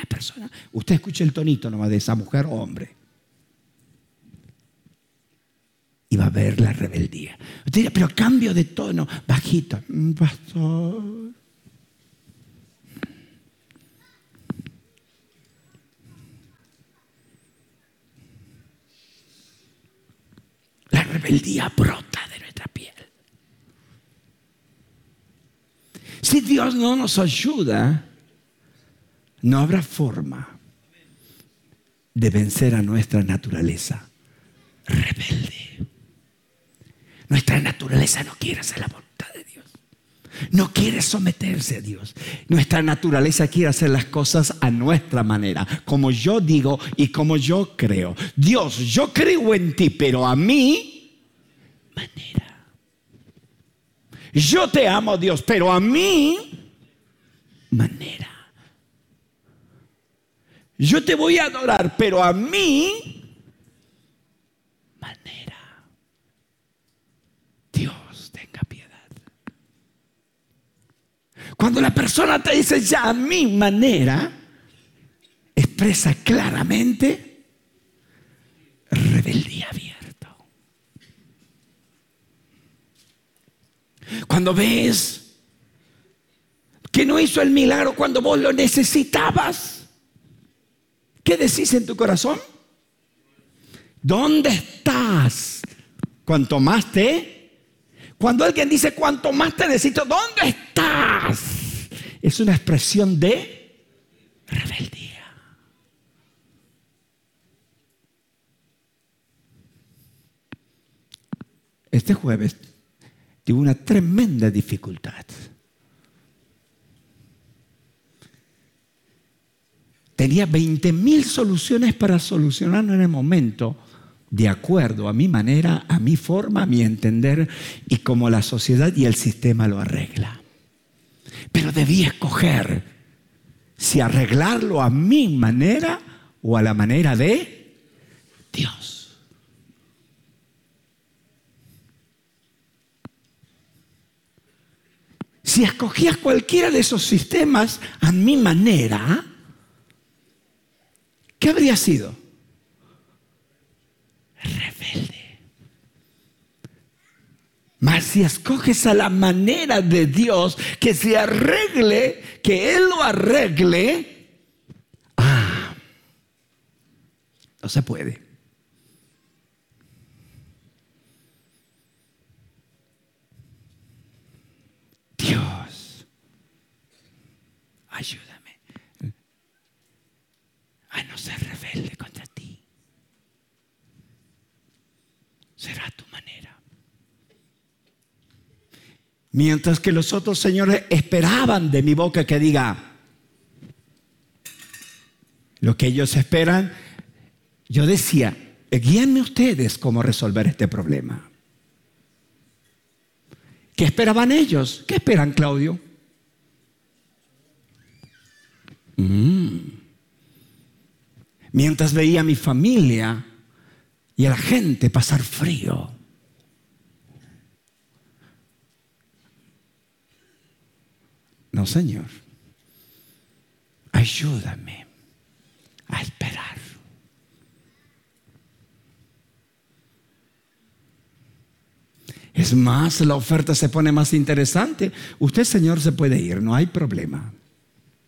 persona. Usted escuche el tonito nomás de esa mujer o hombre. Y va a ver la rebeldía. Usted dirá, pero cambio de tono, bajito. Pastor. La rebeldía brota de nuestra piel. Si Dios no nos ayuda, no habrá forma de vencer a nuestra naturaleza rebelde. Nuestra naturaleza no quiere hacer la voluntad de Dios. No quiere someterse a Dios. Nuestra naturaleza quiere hacer las cosas a nuestra manera, como yo digo y como yo creo. Dios, yo creo en ti, pero a mi manera. Yo te amo, Dios, pero a mi manera. Yo te voy a adorar, pero a mi manera. Dios, tenga piedad. Cuando la persona te dice ya a mi manera, expresa claramente rebeldía abierta. Cuando ves que no hizo el milagro cuando vos lo necesitabas, ¿qué decís en tu corazón? ¿Dónde estás? Cuanto más Cuando alguien dice cuanto más te necesito, ¿dónde estás? Es una expresión de rebeldía. Este jueves tuve una tremenda dificultad. Tenía 20.000 soluciones para solucionarlo en el momento, de acuerdo a mi manera, a mi forma, a mi entender y como la sociedad y el sistema lo arregla. Pero debí escoger si arreglarlo a mi manera o a la manera de Dios. Si escogías cualquiera de esos sistemas a mi manera, ¿qué habría sido? Rebelde. Mas si escoges a la manera de Dios, que se arregle, que Él lo arregle, no se puede. Dios, ayúdame a no ser rebelde contra ti. Será tu manera. Mientras que los otros señores esperaban de mi boca que diga lo que ellos esperan, yo decía, guíenme ustedes cómo resolver este problema. ¿Qué esperaban ellos? ¿Qué esperan, Claudio? Mientras veía a mi familia y a la gente pasar frío. No, Señor. Ayúdame a esperar. Es más, la oferta se pone más interesante. Usted, Señor, se puede ir, no hay problema.